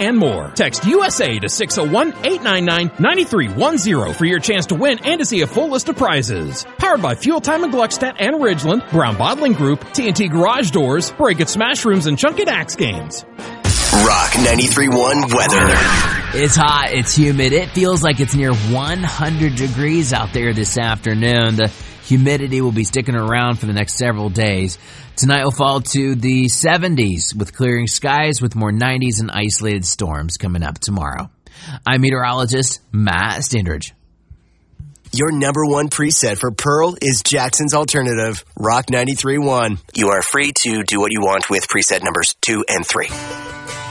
and more. Text USA to 601-899-9310 for your chance to win and to see a full list of prizes. Powered by Fuel Time and Gluckstadt and Ridgeland, Brown Bottling Group, TNT Garage Doors, Break It Smash Rooms, and Chunkin' Axe Games. Rock 93.1 weather. It's hot. It's humid. It feels like it's near 100 degrees out there this afternoon. The humidity will be sticking around for the next several days. Tonight will fall to the 70s with clearing skies with more 90s and isolated storms coming up tomorrow. I'm meteorologist Matt Standridge. Your number one preset for Pearl is Jackson's Alternative, Rock 93.1. You are free to do what you want with preset numbers 2 and 3.